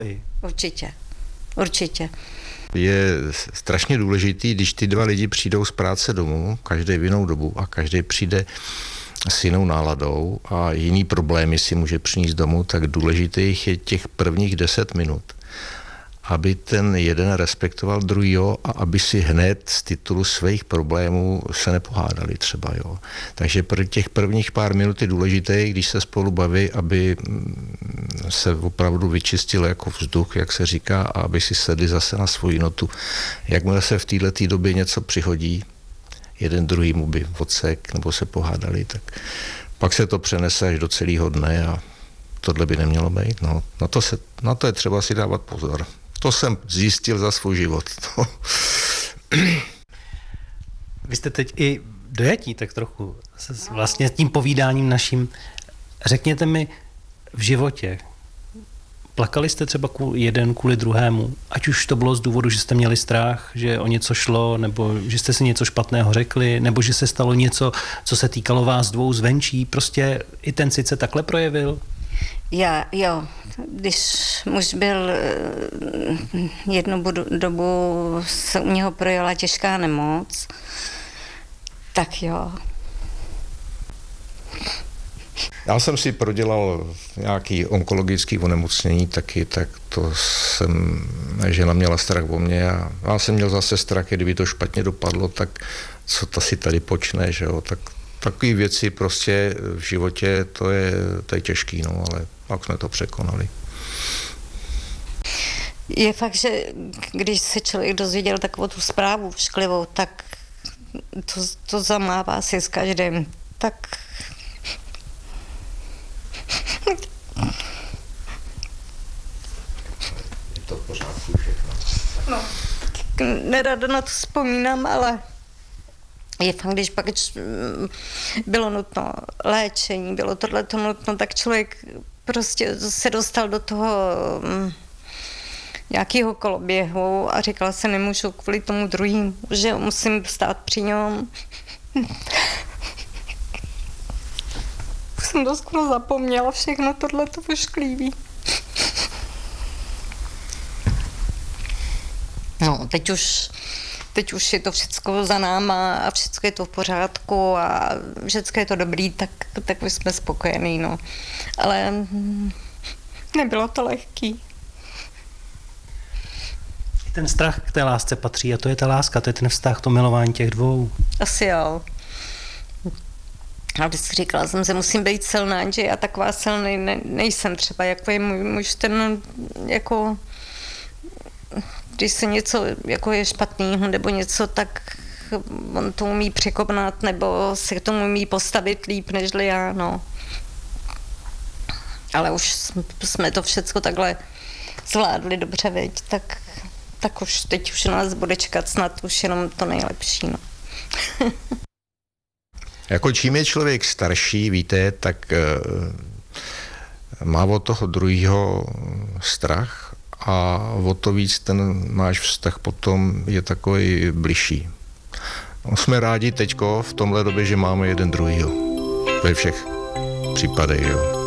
Určitě. Určitě. Je strašně důležitý, když ty dva lidi přijdou z práce domů, každý v jinou dobu a každý přijde s jinou náladou a jiný problémy si může přinést domů, tak důležitých je těch prvních 10 minut, aby ten jeden respektoval druhýho a aby si hned z titulu svých problémů se nepohádali třeba, jo. Takže pro těch prvních pár minut je důležité, když se spolu baví, aby se opravdu vyčistil jako vzduch, jak se říká, a aby si sedli zase na svoji notu. Jakmile se v této době něco přihodí, jeden druhýmu by odsek nebo se pohádali, tak pak se to přenese až do celého dne a tohle by nemělo být. No, na to je třeba si dávat pozor. To jsem zjistil za svůj život. Vy jste teď i dojatí tak trochu vlastně s tím povídáním naším. Řekněte mi, v životě plakali jste třeba jeden kvůli druhému, ať už to bylo z důvodu, že jste měli strach, že o něco šlo, nebo že jste si něco špatného řekli, nebo že se stalo něco, co se týkalo vás dvou zvenčí, prostě i ten cit se takhle projevil? Jo, když muž byl jednu dobu, se u něho projela těžká nemoc, tak jo. Já jsem si prodělal nějaký onkologický onemocnění taky, tak to žena měla strach o mě a já jsem měl zase strach, kdyby to špatně dopadlo, tak co to si tady počne, že jo, tak takové věci prostě v životě, to je těžký, no, ale pak jsme to překonali. Je fakt, že když se člověk dozvěděl takovou tu zprávu šklivou, tak to zamává si s každým, tak je to v pořádku všechno. No, nerada na to vzpomínám, ale je fakt, když pak bylo nutno léčení, bylo tohleto nutno, tak člověk prostě se dostal do toho nějakého koloběhu a říkala se, nemůžu kvůli tomu druhým, že musím stát při něm. Už jsem to skoro zapomněla, všechno tohleto ošklivý. No, teď už je to všecko za náma a všecko je to v pořádku a všecko je to dobrý, tak my jsme spokojení, no. Ale nebylo to lehký. Ten strach k té lásce patří a to je ta láska, to je ten vztah, to milování těch dvou. Asi jo. A vždycky říkala jsem se, musím být silná, že já taková silný nejsem třeba, jako je můj muž, ten jako, když se něco jako je špatného nebo něco, tak on to umí překonat nebo se k tomu umí postavit líp nežli já, no. Ale už jsme to všecko takhle zvládli dobře, viď, tak už teď už nás bude čekat snad už jenom to nejlepší, no. Jako čím je člověk starší, víte, tak má od toho druhého strach a o to víc ten náš vztah potom je takový bližší. No, jsme rádi teďko v tomhle době, že máme jeden druhýho. Ve všech případech, jo.